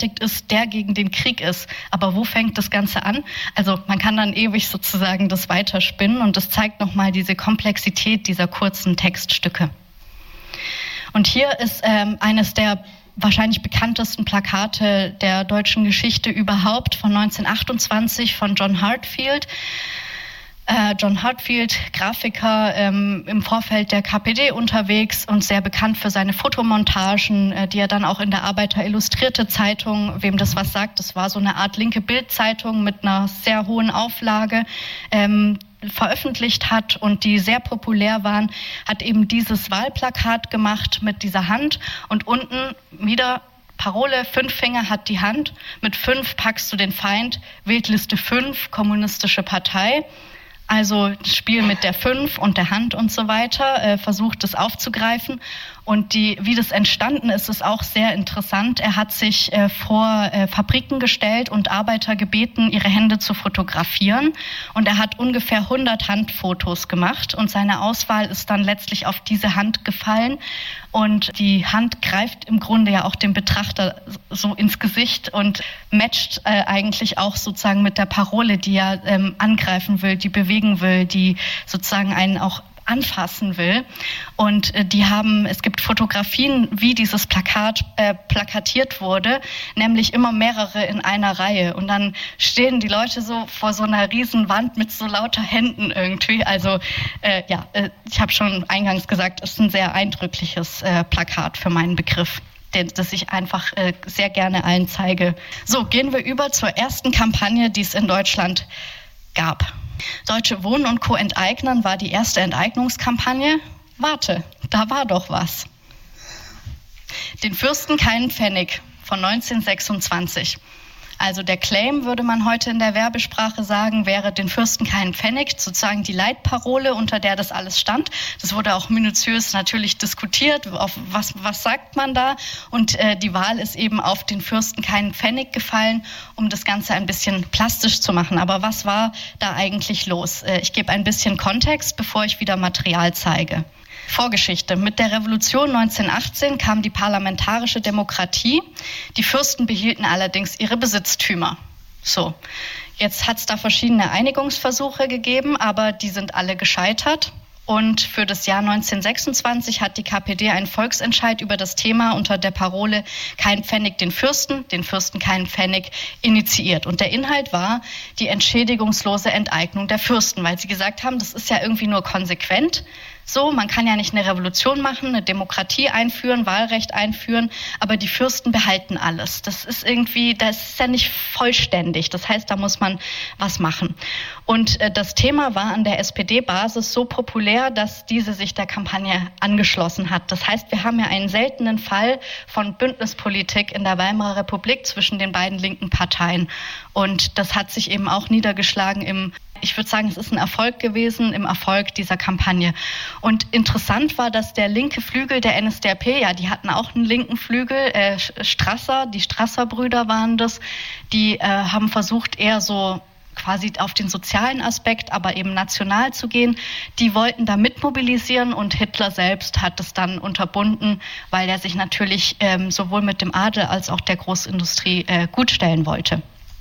gerechtfertigt ist, der gegen den Krieg ist. Aber wo fängt das Ganze an? Also man kann dann ewig sozusagen das weiterspinnen und das zeigt nochmal diese Komplexität dieser kurzen Textstücke. Und hier ist eines der wahrscheinlich bekanntesten Plakate der deutschen Geschichte überhaupt von 1928 von John Heartfield. John Heartfield, Grafiker, im Vorfeld der KPD unterwegs und sehr bekannt für seine Fotomontagen, die er dann auch in der Arbeiter Illustrierte Zeitung, wem das was sagt, das war so eine Art linke Bildzeitung mit einer sehr hohen Auflage, veröffentlicht hat und die sehr populär waren, hat eben dieses Wahlplakat gemacht mit dieser Hand und unten wieder Parole, 5 Finger hat die Hand, mit 5 packst du den Feind, wählt Liste 5, Kommunistische Partei. Also das Spiel mit der 5 und der Hand und so weiter, versucht es aufzugreifen. Und wie das entstanden ist, ist auch sehr interessant. Er hat sich vor Fabriken gestellt und Arbeiter gebeten, ihre Hände zu fotografieren. Und er hat ungefähr 100 Handfotos gemacht. Und seine Auswahl ist dann letztlich auf diese Hand gefallen. Und die Hand greift im Grunde ja auch dem Betrachter so ins Gesicht und matcht eigentlich auch sozusagen mit der Parole, die er angreifen will, die bewegen will, die sozusagen einen auch anfassen will. Und es gibt Fotografien, wie dieses Plakat plakatiert wurde, nämlich immer mehrere in einer Reihe. Und dann stehen die Leute so vor so einer riesen Wand mit so lauter Händen irgendwie. Also ich habe schon eingangs gesagt, es ist ein sehr eindrückliches Plakat für meinen Begriff, das ich einfach sehr gerne allen zeige. So, gehen wir über zur ersten Kampagne, die es in Deutschland gab. Deutsche Wohnen und Co. enteignen war die erste Enteignungskampagne. Warte, da war doch was. Den Fürsten keinen Pfennig von 1926. Also der Claim, würde man heute in der Werbesprache sagen, wäre den Fürsten keinen Pfennig, sozusagen die Leitparole, unter der das alles stand. Das wurde auch minutiös natürlich diskutiert, auf was sagt man da. Und die Wahl ist eben auf den Fürsten keinen Pfennig gefallen, um das Ganze ein bisschen plastisch zu machen. Aber was war da eigentlich los? Ich gebe ein bisschen Kontext, bevor ich wieder Material zeige. Vorgeschichte. Mit der Revolution 1918 kam die parlamentarische Demokratie. Die Fürsten behielten allerdings ihre Besitztümer. So, jetzt hat es da verschiedene Einigungsversuche gegeben, aber die sind alle gescheitert. Und für das Jahr 1926 hat die KPD einen Volksentscheid über das Thema unter der Parole "Kein Pfennig den Fürsten keinen Pfennig" initiiert. Und der Inhalt war die entschädigungslose Enteignung der Fürsten, weil sie gesagt haben, das ist ja irgendwie nur konsequent. So, man kann ja nicht eine Revolution machen, eine Demokratie einführen, Wahlrecht einführen, aber die Fürsten behalten alles. Das ist ja nicht vollständig. Das heißt, da muss man was machen. Und das Thema war an der SPD-Basis so populär, dass diese sich der Kampagne angeschlossen hat. Das heißt, wir haben ja einen seltenen Fall von Bündnispolitik in der Weimarer Republik zwischen den beiden linken Parteien. Und das hat sich eben auch niedergeschlagen ich würde sagen, es ist ein Erfolg gewesen im Erfolg dieser Kampagne. Und interessant war, dass der linke Flügel der NSDAP, die hatten auch einen linken Flügel, die Strasser-Brüder waren das, die haben versucht, eher so quasi auf den sozialen Aspekt, aber eben national zu gehen. Die wollten da mitmobilisieren und Hitler selbst hat es dann unterbunden, weil er sich natürlich sowohl mit dem Adel als auch der Großindustrie gutstellen wollte.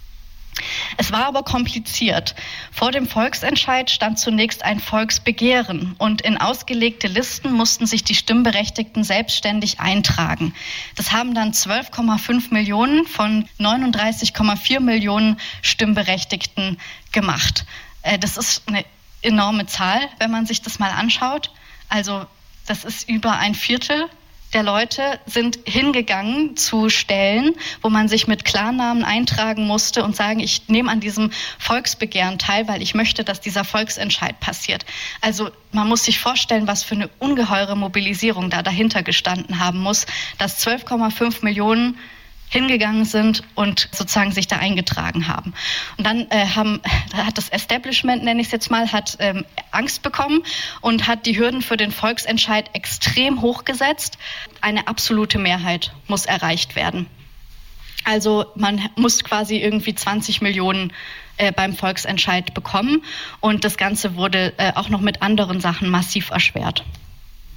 Es war aber kompliziert. Vor dem Volksentscheid stand zunächst ein Volksbegehren und in ausgelegte Listen mussten sich die Stimmberechtigten selbstständig eintragen. Das haben dann 12,5 Millionen von 39,4 Millionen Stimmberechtigten gemacht. Das ist eine enorme Zahl, wenn man sich das mal anschaut. Also das ist über ein Viertel der Leute sind hingegangen zu Stellen, wo man sich mit Klarnamen eintragen musste und sagen, ich nehme an diesem Volksbegehren teil, weil ich möchte, dass dieser Volksentscheid passiert. Also man muss sich vorstellen, was für eine ungeheure Mobilisierung da dahinter gestanden haben muss, dass 12,5 Millionen hingegangen sind und sozusagen sich da eingetragen haben. Und dann hat das Establishment, nenne ich es jetzt mal, Angst bekommen und hat die Hürden für den Volksentscheid extrem hochgesetzt. Eine absolute Mehrheit muss erreicht werden. Also man muss quasi irgendwie 20 Millionen beim Volksentscheid bekommen und das Ganze wurde auch noch mit anderen Sachen massiv erschwert.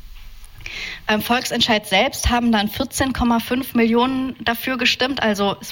Beim Volksentscheid selbst haben dann 14,5 Millionen dafür gestimmt, also es